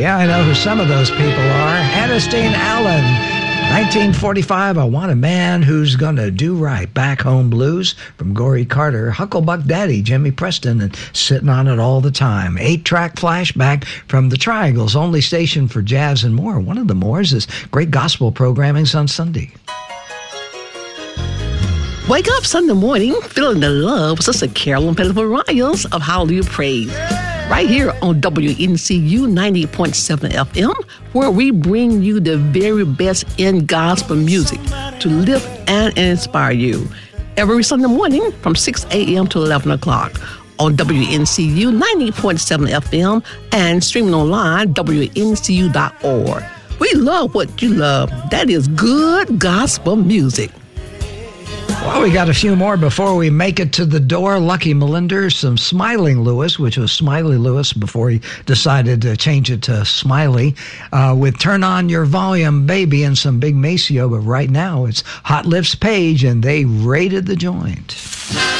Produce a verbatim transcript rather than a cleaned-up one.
Yeah, I know who some of those people are. Ernestine Allen, nineteen forty-five, I Want a Man Who's Gonna Do Right. Back Home Blues from Gory Carter. Hucklebuck Daddy, Jimmy Preston, and Sitting on It All the Time. Eight-track flashback from the Triangle's only station for jazz and more. One of the mores is great gospel programming's on Sunday. Wake up Sunday morning feeling the love with Sister Carolyn Pettiford Riles of Hallelujah Praise. Right here on W N C U ninety point seven F M, where we bring you the very best in gospel music to lift and inspire you. Every Sunday morning from six a.m. to eleven o'clock on W N C U ninety point seven F M and streaming online, W N C U dot org. We love what you love. That is good gospel music. Well, we got a few more before we make it to the door. Lucky Melinder, some Smiling Lewis, which was Smiley Lewis before he decided to change it to Smiley, uh, with Turn On Your Volume, Baby, and some Big Maceo. But right now, it's Hot Lips Page, and They Raided the Joint.